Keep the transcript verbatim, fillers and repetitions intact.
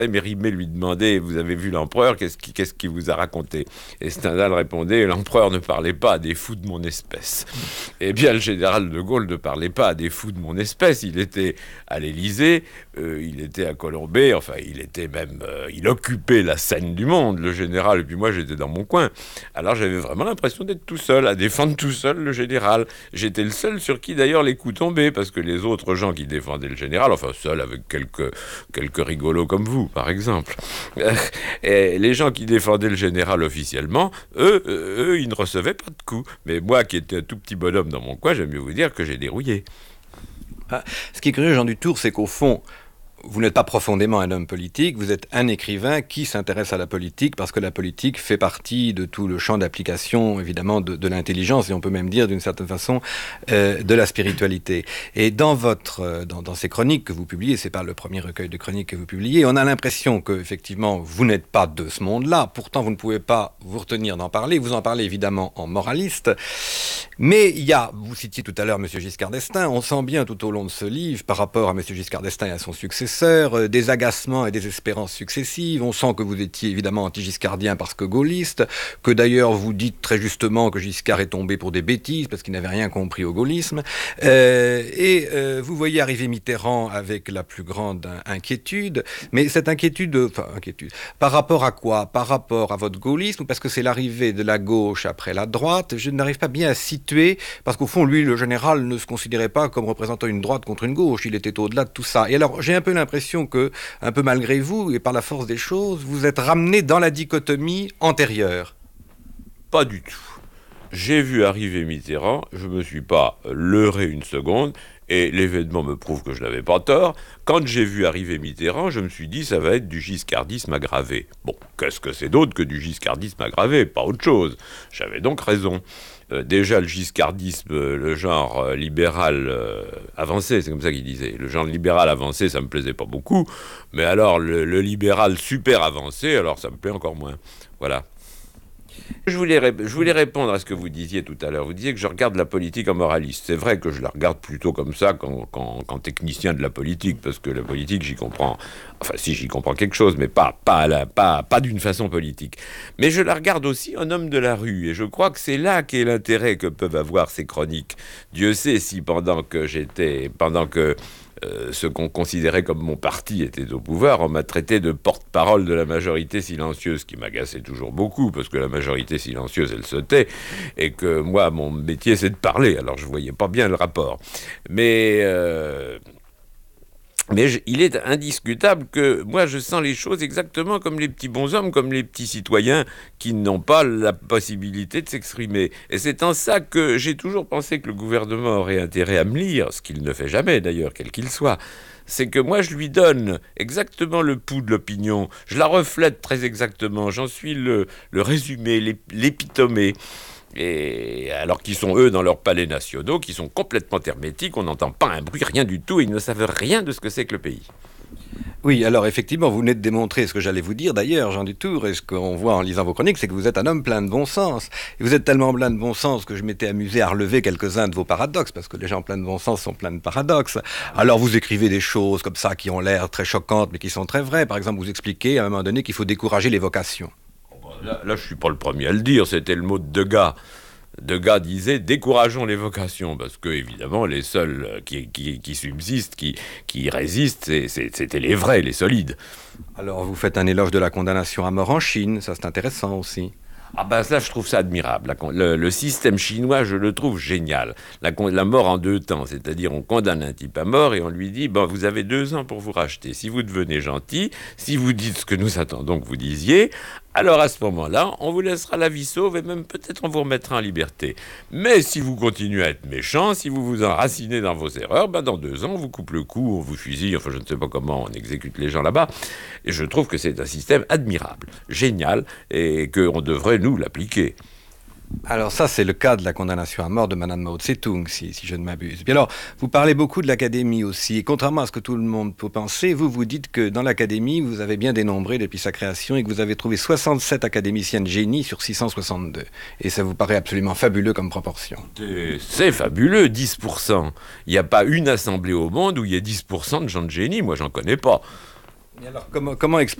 Mérimée lui demandait « Vous avez vu l'empereur, qu'est-ce qui, qu'est-ce qui vous a raconté ?» Et Stendhal répondait « L'empereur ne parlait pas à des fous de mon espèce. » Eh bien, le général de Gaulle ne parlait pas à des fous de mon espèce. Il était à l'Élysée, euh, il était à Colombey, enfin, il était même... Euh, il occupait la scène du monde, le général, et puis moi, j'étais dans mon coin. Alors, j'avais vraiment l'impression d'être tout seul, à défendre tout seul le général. J'étais le seul sur qui, d'ailleurs, les coups tombaient, parce que les autres gens qui défendaient le général, enfin, seul avec quelques, quelques rigolos comme vous, par exemple. Et les gens qui défendaient le général officiellement, eux, eux, ils ne recevaient pas de coups. Mais moi, qui étais un tout petit bonhomme dans mon coin, j'aime mieux vous dire que j'ai dérouillé. Ah, ce qui est curieux, Jean Dutour, c'est qu'au fond, vous n'êtes pas profondément un homme politique, vous êtes un écrivain qui s'intéresse à la politique parce que la politique fait partie de tout le champ d'application, évidemment, de, de l'intelligence et on peut même dire, d'une certaine façon, euh, de la spiritualité. Et dans votre, euh, dans, dans ces chroniques que vous publiez, c'est pas le premier recueil de chroniques que vous publiez, on a l'impression que, effectivement, vous n'êtes pas de ce monde-là. Pourtant, vous ne pouvez pas vous retenir d'en parler. Vous en parlez évidemment en moraliste. Mais il y a, vous citiez tout à l'heure M. Giscard d'Estaing, on sent bien tout au long de ce livre, par rapport à M. Giscard d'Estaing et à son successeur, Euh, des agacements et des espérances successives. On sent que vous étiez évidemment anti-giscardien parce que gaulliste, que d'ailleurs vous dites très justement que Giscard est tombé pour des bêtises parce qu'il n'avait rien compris au gaullisme. Euh, et euh, vous voyez arriver Mitterrand avec la plus grande inquiétude. Mais cette inquiétude, enfin inquiétude, par rapport à quoi? Par rapport à votre gaullisme ou parce que c'est l'arrivée de la gauche après la droite? Je n'arrive pas bien à situer, parce qu'au fond, lui, le général, ne se considérait pas comme représentant une droite contre une gauche. Il était au-delà de tout ça. Et alors, j'ai un peu l'impression que, un peu malgré vous, et par la force des choses, vous êtes ramené dans la dichotomie antérieure. Pas du tout. J'ai vu arriver Mitterrand, je ne me suis pas leurré une seconde, et l'événement me prouve que je n'avais pas tort. Quand j'ai vu arriver Mitterrand, je me suis dit, ça va être du giscardisme aggravé. Bon, qu'est-ce que c'est d'autre que du giscardisme aggravé? Pas autre chose. J'avais donc raison. Euh, déjà, le giscardisme, le genre euh, libéral euh, avancé, c'est comme ça qu'il disait. Le genre libéral avancé, ça me plaisait pas beaucoup. Mais alors, le, le libéral super avancé, alors ça me plaît encore moins. Voilà. Je voulais, ré- je voulais répondre à ce que vous disiez tout à l'heure. Vous disiez que je regarde la politique en moraliste. C'est vrai que je la regarde plutôt comme ça qu'en, qu'en, qu'en technicien de la politique, parce que la politique, j'y comprends... Enfin, si, j'y comprends quelque chose, mais pas, pas, à la, pas, pas d'une façon politique. Mais je la regarde aussi en homme de la rue, et je crois que c'est là qu'est l'intérêt que peuvent avoir ces chroniques. Dieu sait si pendant que j'étais... pendant que Euh, ce qu'on considérait comme mon parti était au pouvoir, on m'a traité de porte-parole de la majorité silencieuse, qui m'agaçait toujours beaucoup, parce que la majorité silencieuse, elle se tait, et que moi, mon métier, c'est de parler, alors je voyais pas bien le rapport. Mais... Euh Mais je, il est indiscutable que moi je sens les choses exactement comme les petits bonshommes, comme les petits citoyens qui n'ont pas la possibilité de s'exprimer. Et c'est en ça que j'ai toujours pensé que le gouvernement aurait intérêt à me lire, ce qu'il ne fait jamais d'ailleurs, quel qu'il soit. C'est que moi je lui donne exactement le pouls de l'opinion, je la reflète très exactement, j'en suis le, le résumé, l'épitomé. Et alors qu'ils sont, eux, dans leurs palais nationaux, qui sont complètement hermétiques, on n'entend pas un bruit, rien du tout, ils ne savent rien de ce que c'est que le pays. Oui, alors effectivement, vous venez de démontrer ce que j'allais vous dire d'ailleurs, Jean Dutour, et ce qu'on voit en lisant vos chroniques, c'est que vous êtes un homme plein de bon sens. Et vous êtes tellement plein de bon sens que je m'étais amusé à relever quelques-uns de vos paradoxes, parce que les gens pleins de bon sens sont pleins de paradoxes. Alors vous écrivez des choses comme ça qui ont l'air très choquantes, mais qui sont très vraies. Par exemple, vous expliquez à un moment donné qu'il faut décourager les vocations. Là, là, je suis pas le premier à le dire, c'était le mot de Degas. Degas disait « décourageons les vocations », parce que, évidemment, les seuls qui, qui, qui subsistent, qui, qui résistent, c'est, c'est, c'était les vrais, les solides. Alors, vous faites un éloge de la condamnation à mort en Chine, ça c'est intéressant aussi. Ah ben là, je trouve ça admirable. La, le, le système chinois, je le trouve génial. La, la mort en deux temps, c'est-à-dire on condamne un type à mort et on lui dit, bon, vous avez deux ans pour vous racheter. Si vous devenez gentil, si vous dites ce que nous attendons que vous disiez, alors à ce moment-là, on vous laissera la vie sauve et même peut-être on vous remettra en liberté. Mais si vous continuez à être méchant, si vous vous enracinez dans vos erreurs, ben dans deux ans, on vous coupe le cou, on vous fusille, enfin je ne sais pas comment on exécute les gens là-bas. Et je trouve que c'est un système admirable, génial, et qu'on devrait nous l'appliquer. Alors ça, c'est le cas de la condamnation à mort de Madame Mao Tse-tung, si, si je ne m'abuse. Puis alors, vous parlez beaucoup de l'Académie aussi, et contrairement à ce que tout le monde peut penser, vous vous dites que dans l'Académie, vous avez bien dénombré depuis sa création et que vous avez trouvé soixante-sept académiciens de génie sur six cent soixante-deux. Et ça vous paraît absolument fabuleux comme proportion. C'est fabuleux, dix pour cent. Il n'y a pas une assemblée au monde où il y a dix pour cent de gens de génie, moi j'en connais pas. Et alors, comment, comment